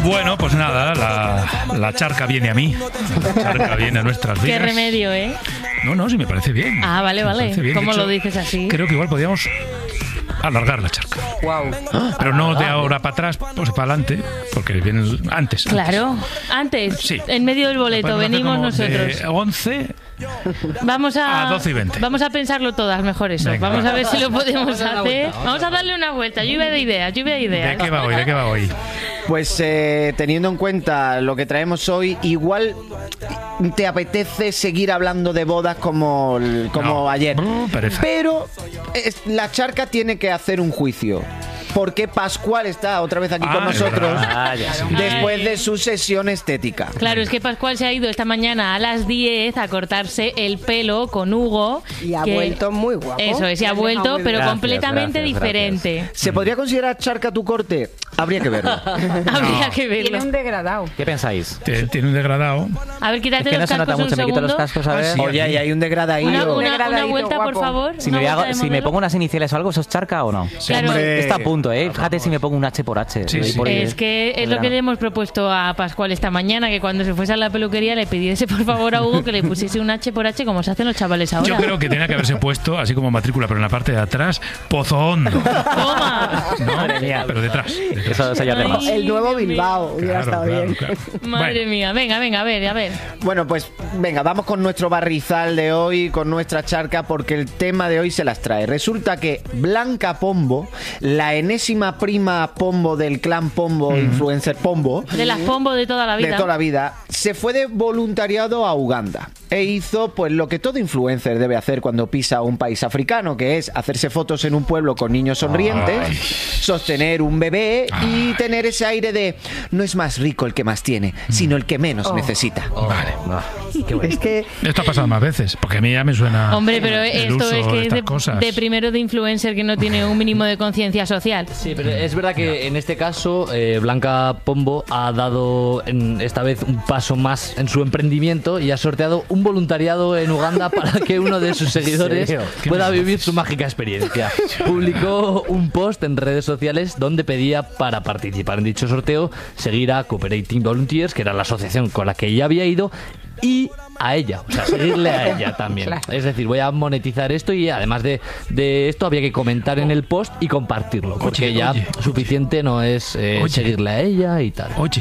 Bueno, pues nada, la charca viene a mí. La charca viene a nuestras vidas. Qué remedio, ¿eh? No, sí me parece bien. Ah, vale. ¿Cómo De lo hecho, dices así? Creo que igual podríamos alargar la charca. Wow. Pero no de ahora para atrás, pues para adelante, porque vienen antes. Claro, antes, Sí. en medio del boleto, Podemos hacer venimos como nosotros. de 11 Vamos a 12 y 20. Vamos a pensarlo todas mejor eso. Venga, Vamos va. a ver si lo podemos hacer. Vamos a darle una vuelta. Lluvia de ideas. ¿De qué va hoy? Pues teniendo en cuenta lo que traemos hoy, igual te apetece seguir hablando de bodas como No. ayer. Pereza. Pero la charca tiene que hacer un juicio. Porque Pascual está otra vez aquí con es nosotros verdad. después de su sesión estética. Claro, es que Pascual se ha ido esta mañana a las 10 a cortarse el pelo con Hugo. Y ha que- vuelto muy guapo. Eso es, y ha vuelto, pero Gracias, completamente gracias. diferente. ¿Se podría considerar charca tu corte? Habría que verlo. Habría que Tiene verlo. un degradado. ¿Qué pensáis? Tiene un degradado. A ver, Es quítate que no los se nota cascos un mucho, me quito los segundo. cascos a ver. Sí. Oye, ahí hay un degradadillo. Una degradadito, vuelta, por guapo. favor. Si me, Una hago- vuelta de si me modelo. pongo unas iniciales o algo, ¿eso es charca o no? Claro. Hombre. Está a punto, ¿eh? Fíjate si me pongo un H por H. Sí, Ahí sí. por ahí, Es que es lo que le hemos propuesto a Pascual esta mañana, que cuando se fuese a la peluquería le pidiese por favor a Hugo que le pusiese un H por H como se hacen los chavales ahora. Yo creo que tenía que haberse puesto, así como matrícula, pero en la parte de atrás, Pozo Hondo. ¡Toma! ¿No? Madre mía. Pero detrás. Eso ya Ay, más. El nuevo Dios mío. Bilbao. Hubiera estado bien. Madre Bueno, mía, venga, a ver. Bueno, pues venga, vamos con nuestro barrizal de hoy, con nuestra charca, porque el tema de hoy se las trae. Resulta que Blanca Pombo, la enésima prima Pombo del clan Pombo, influencer Pombo, De las Pombo de toda la vida. de toda la vida, se fue de voluntariado a Uganda e hizo pues lo que todo influencer debe hacer cuando pisa un país africano, que es hacerse fotos en un pueblo con niños sonrientes, Ay. sostener un bebé y tener ese aire de no es más rico el que más tiene, sino el que menos necesita. Vale. Es que Esto ha pasado más veces, porque a mí ya me suena. Hombre, pero el esto uso es de que es estas cosas. de primero de influencer que no tiene un mínimo de conciencia social. Sí, pero es verdad que en este caso Blanca Pombo ha dado esta vez un paso más en su emprendimiento y ha sorteado un voluntariado en Uganda para que uno de sus seguidores serio? pueda vivir su mágica experiencia. Publicó un post en redes sociales donde pedía para participar en dicho sorteo seguir a Cooperating Volunteers, que era la asociación con la que ella había ido, y a ella, o sea, seguirle a ella también. Claro. Es decir, voy a monetizar esto y además de esto había que comentar en el post y compartirlo, porque ya suficiente no es seguirle a ella y tal. Oye,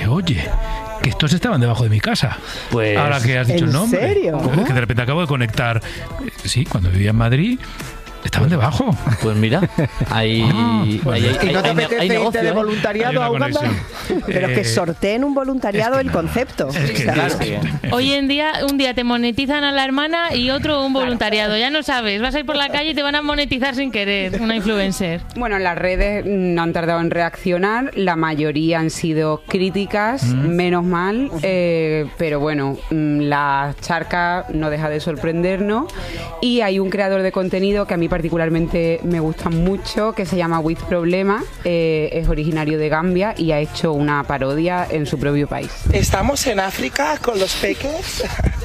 que estos estaban debajo de mi casa. Pues, ahora que has dicho ¿en el nombre. serio? Que de repente acabo de conectar. Sí, cuando vivía en Madrid, estaban debajo. Pues mira, hay ¿Y no te apetece irte negocio, de ¿eh? Hay voluntariado una a Uganda? conexión. Pero que sorteen un voluntariado el concepto. Es que, Claro. Hoy en día, un día te monetizan a la hermana y otro un voluntariado. Ya no sabes, vas a ir por la calle y te van a monetizar sin querer, una influencer. Bueno, las redes no han tardado en reaccionar, la mayoría han sido críticas, menos mal, pero bueno, la charca no deja de sorprendernos y hay un creador de contenido que a mí particularmente me gusta mucho, que se llama With Problema, es originario de Gambia y ha hecho una parodia en su propio país. Estamos en África con los peques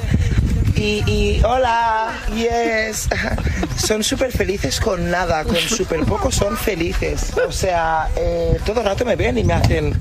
y hola, yes, son súper felices con nada, con súper poco son felices, o sea, todo el rato me ven y me hacen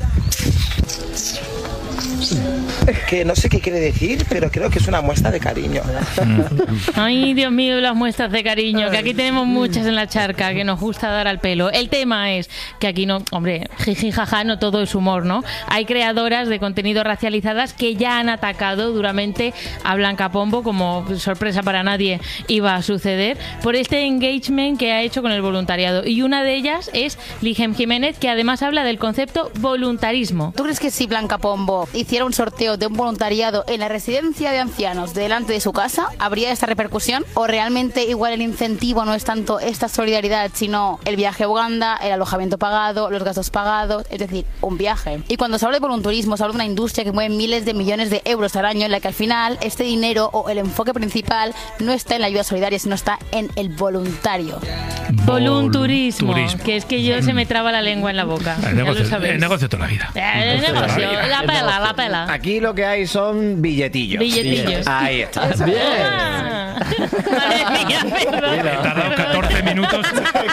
que no sé qué quiere decir, pero creo que es una muestra de cariño. Ay, Dios mío, las muestras de cariño, que aquí tenemos muchas en la charca, que nos gusta dar al pelo. El tema es que aquí no, hombre, jiji, jaja, no todo es humor, ¿no? Hay creadoras de contenido racializadas que ya han atacado duramente a Blanca Pombo, como sorpresa para nadie iba a suceder, por este engagement que ha hecho con el voluntariado. Y una de ellas es Lijem Jiménez, que además habla del concepto voluntarismo. ¿Tú crees que si Blanca Pombo hiciera un sorteo de un voluntariado en la residencia de ancianos delante de su casa, habría esta repercusión? ¿O realmente igual el incentivo no es tanto esta solidaridad, sino el viaje a Uganda, el alojamiento pagado, los gastos pagados, es decir, un viaje? Y cuando se habla de voluntarismo, se habla de una industria que mueve miles de millones de euros al año, en la que al final este dinero o el enfoque principal no está en la ayuda solidaria, sino está en el voluntario. Volunturismo, que es que yo se me traba la lengua en la boca. El Ya lo negocio, sabéis. el negocio toda la vida. El negocio, la pela. Aquí lo que hay son billetillos. Billetillos. Ahí está. Bien. Ah. Madre mía, perdón. He tardado 14 minutos.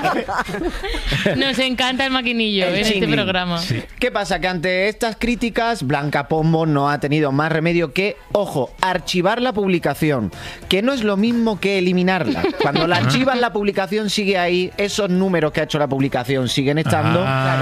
Nos encanta el maquinillo El en este chingling. programa. Sí. ¿Qué pasa? Que ante estas críticas, Blanca Pombo no ha tenido más remedio que, ojo, archivar la publicación, que no es lo mismo que eliminarla. Cuando la archivas, la publicación sigue ahí, esos números que ha hecho la publicación siguen estando, Ah.